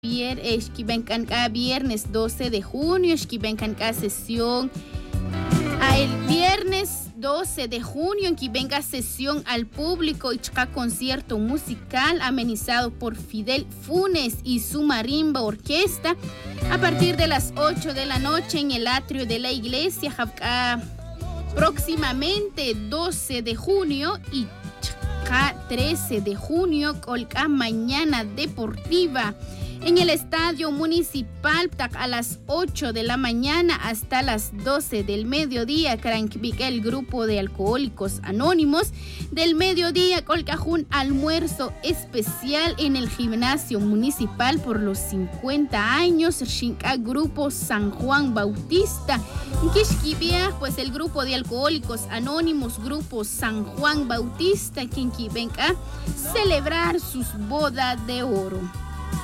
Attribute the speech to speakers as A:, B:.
A: Viernes 12 de junio, sesión. El viernes 12 de junio, en que venga sesión al público y concierto musical amenizado por Fidel Funes y su marimba orquesta a partir de las 8 de la noche en el atrio de la iglesia. Próximamente 12 de junio y 13 de junio, colca mañana deportiva en el estadio municipal a las 8 de la mañana hasta las 12 del mediodía. El grupo de alcohólicos anónimos del mediodía colcajún almuerzo especial en el gimnasio municipal por los 50 años. Grupo San Juan Bautista. Pues el grupo de alcohólicos anónimos, grupo San Juan Bautista, quien venga a celebrar sus bodas de oro.